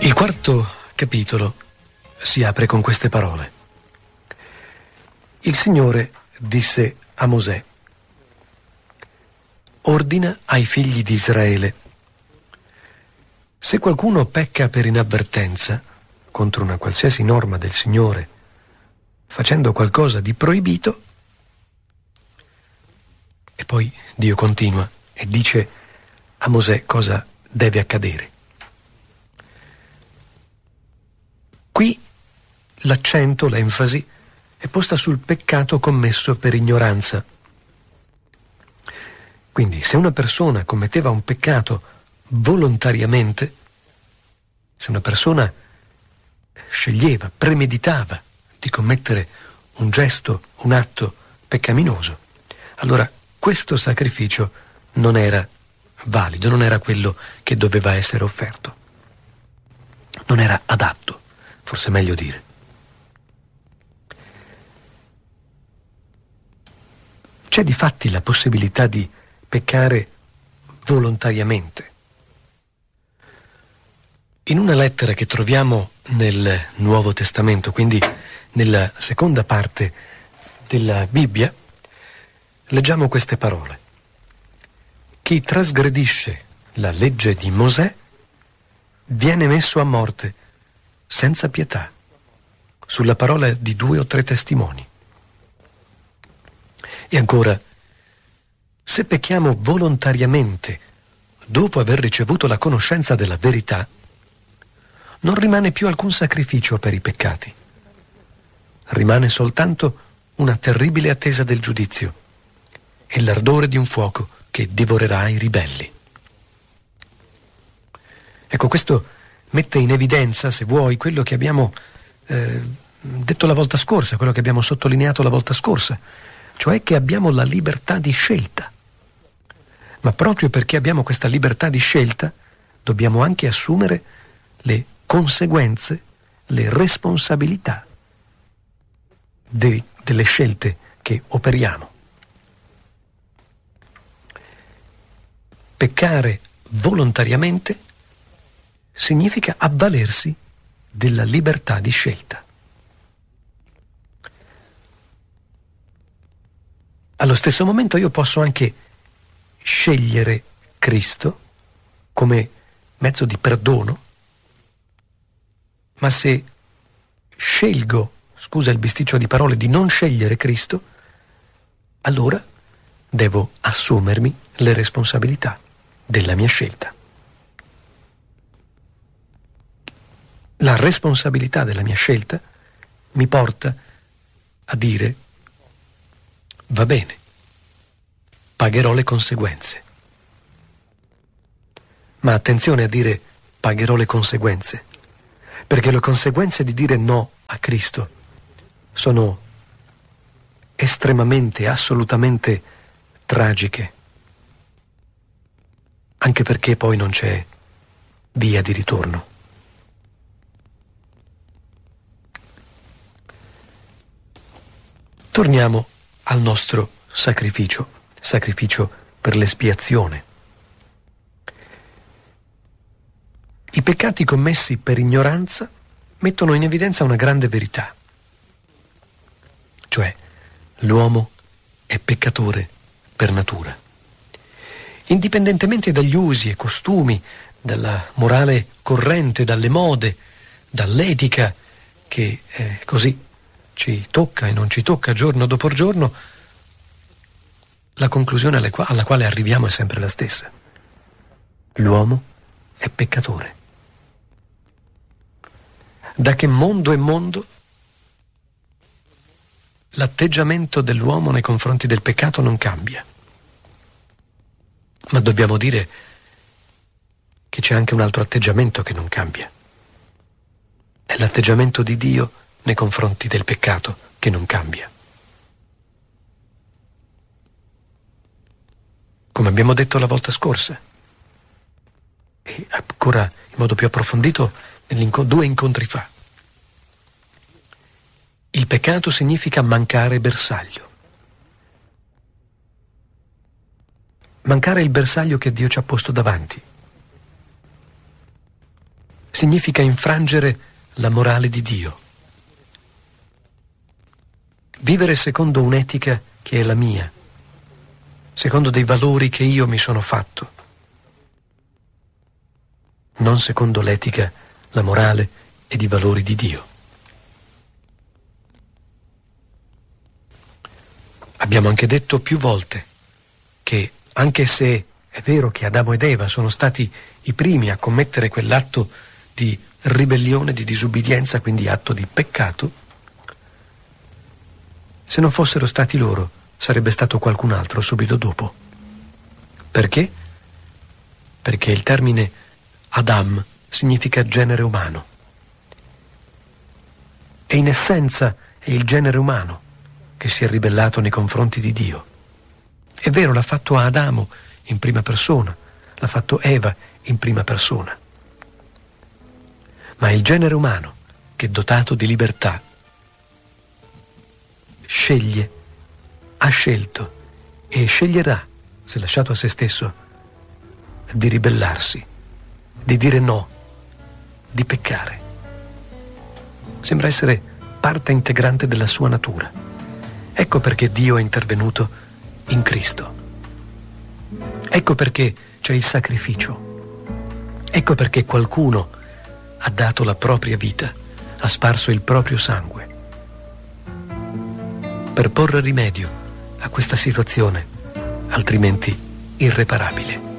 Il quarto capitolo si apre con queste parole. Il Signore disse a Mosè: ordina ai figli di Israele: se qualcuno pecca per inavvertenza contro una qualsiasi norma del Signore, facendo qualcosa di proibito, e poi Dio continua e dice a Mosè cosa deve accadere. Qui l'accento, l'enfasi, è posta sul peccato commesso per ignoranza. Quindi, se una persona commetteva un peccato volontariamente, se una persona sceglieva, premeditava di commettere un gesto, un atto peccaminoso, allora questo sacrificio non era valido, non era quello che doveva essere offerto. Non era adatto, forse è meglio dire. C'è difatti la possibilità di peccare volontariamente. In una lettera che troviamo nel Nuovo Testamento, quindi nella seconda parte della Bibbia, leggiamo queste parole: chi trasgredisce la legge di Mosè viene messo a morte senza pietà, sulla parola di 2 o 3 testimoni. E ancora, se pecchiamo volontariamente dopo aver ricevuto la conoscenza della verità, non rimane più alcun sacrificio per i peccati. Rimane soltanto una terribile attesa del giudizio e l'ardore di un fuoco che divorerà i ribelli. Ecco, questo mette in evidenza, se vuoi, quello che abbiamo detto la volta scorsa, quello che abbiamo sottolineato la volta scorsa, cioè che abbiamo la libertà di scelta. Ma proprio perché abbiamo questa libertà di scelta, dobbiamo anche assumere le conseguenze, le responsabilità delle scelte che operiamo. Peccare volontariamente significa avvalersi della libertà di scelta. Allo stesso momento io posso anche scegliere Cristo come mezzo di perdono, ma se scelgo, scusa il bisticcio di parole, di non scegliere Cristo, allora devo assumermi le responsabilità della mia scelta. La responsabilità della mia scelta mi porta a dire: va bene, pagherò le conseguenze. Ma attenzione a dire pagherò le conseguenze, perché le conseguenze di dire no a Cristo sono estremamente, assolutamente tragiche, anche perché poi non c'è via di ritorno. Torniamo al nostro sacrificio per l'espiazione. I peccati commessi per ignoranza mettono in evidenza una grande verità, cioè l'uomo è peccatore per natura. Indipendentemente dagli usi e costumi, dalla morale corrente, dalle mode, dall'etica che così ci tocca e non ci tocca giorno dopo giorno, la conclusione alla quale arriviamo è sempre la stessa. L'uomo è peccatore. Da che mondo è mondo, l'atteggiamento dell'uomo nei confronti del peccato non cambia. Ma dobbiamo dire che c'è anche un altro atteggiamento che non cambia. È l'atteggiamento di Dio nei confronti del peccato che non cambia. Come abbiamo detto la volta scorsa, e ancora in modo più approfondito 2 incontri fa, il peccato significa mancare bersaglio. Mancare il bersaglio che Dio ci ha posto davanti. significa infrangere la morale di Dio. Vivere secondo un'etica che è la mia, secondo dei valori che io mi sono fatto, non secondo l'etica, la morale ed i valori di Dio. Abbiamo anche detto più volte che, anche se è vero che Adamo ed Eva sono stati i primi a commettere quell'atto di ribellione, di disubbidienza, quindi atto di peccato, se non fossero stati loro, sarebbe stato qualcun altro subito dopo. Perché? Perché il termine Adam significa genere umano. E in essenza è il genere umano che si è ribellato nei confronti di Dio. È vero, l'ha fatto Adamo in prima persona, l'ha fatto Eva in prima persona. Ma il genere umano, che è dotato di libertà, sceglie, ha scelto e sceglierà, se lasciato a se stesso, di ribellarsi, di dire no, di peccare. Sembra essere parte integrante della sua natura. Ecco perché Dio è intervenuto in Cristo. Ecco perché c'è il sacrificio. Ecco perché qualcuno ha dato la propria vita, ha sparso il proprio sangue, per porre rimedio a questa situazione, altrimenti irreparabile.